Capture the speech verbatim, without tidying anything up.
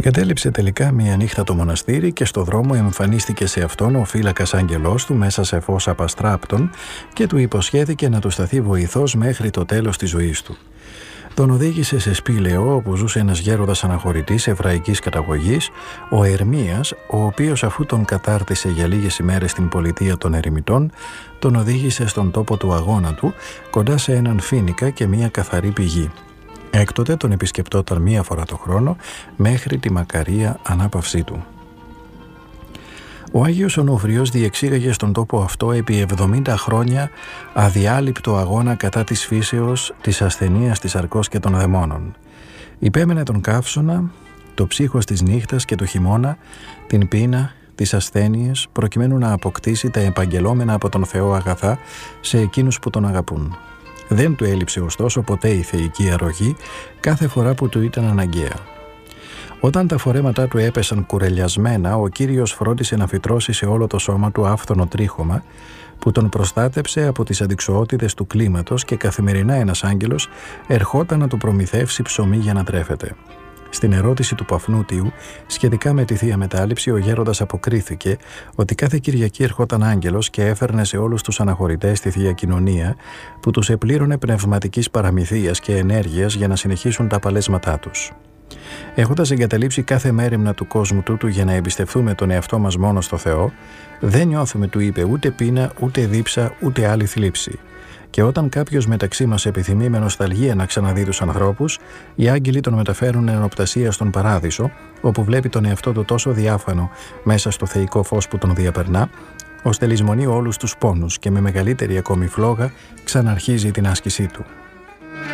Εγκατέλειψε τελικά μία νύχτα το μοναστήρι και στο δρόμο εμφανίστηκε σε αυτόν ο φύλακας άγγελός του μέσα σε φως απαστράπτων και του υποσχέθηκε να του σταθεί βοηθός μέχρι το τέλος της ζωής του. Τον οδήγησε σε σπήλαιο όπου ζούσε ένας γέροντας αναχωρητής εβραϊκής καταγωγής, ο Ερμίας, ο οποίος αφού τον κατάρτισε για λίγες ημέρες στην πολιτεία των ερημιτών, τον οδήγησε στον τόπο του αγώνα του, κοντά σε έναν φοίνικα και μία καθαρή πηγή. Έκτοτε τον επισκεπτόταν μία φορά το χρόνο μέχρι τη μακαρία ανάπαυσή του. Ο Άγιος Ονούφριος διεξήγαγε στον τόπο αυτό επί εβδομήντα χρόνια αδιάλειπτο αγώνα κατά της φύσεως, της ασθενείας, της αρκός και των δαιμόνων. Υπέμενε τον καύσωνα, το ψύχος της νύχτας και του χειμώνα, την πείνα, τις ασθένειες, προκειμένου να αποκτήσει τα επαγγελόμενα από τον Θεό αγαθά σε εκείνους που τον αγαπούν. Δεν του έλειψε ωστόσο ποτέ η θεϊκή αρρωγή κάθε φορά που του ήταν αναγκαία. Όταν τα φορέματά του έπεσαν κουρελιασμένα, ο Κύριος φρόντισε να φυτρώσει σε όλο το σώμα του άφθονο τρίχωμα που τον προστάτεψε από τις αντιξοότητες του κλίματος και καθημερινά ένας άγγελος ερχόταν να του προμηθεύσει ψωμί για να τρέφεται. Στην ερώτηση του Παφνούτιου σχετικά με τη Θεία Μετάληψη, ο γέροντας αποκρίθηκε ότι κάθε Κυριακή ερχόταν άγγελος και έφερνε σε όλους τους αναχωρητές τη Θεία Κοινωνία που τους επλήρωνε πνευματικής παραμυθίας και ενέργειας για να συνεχίσουν τα παλέσματά τους. Έχοντας εγκαταλείψει κάθε μέριμνα του κόσμου τούτου για να εμπιστευτούμε τον εαυτό μας μόνο στο Θεό, δεν νιώθουμε, του είπε, ούτε πείνα, ούτε δίψα, ούτε άλλη θλίψη. Και όταν κάποιος μεταξύ μας επιθυμεί με νοσταλγία να ξαναδεί τους ανθρώπους, οι άγγελοι τον μεταφέρουν εν οπτασία στον Παράδεισο, όπου βλέπει τον εαυτό του τόσο διάφανο μέσα στο θεϊκό φως που τον διαπερνά, ώστε λησμονεί όλους τους πόνους και με μεγαλύτερη ακόμη φλόγα ξαναρχίζει την άσκησή του.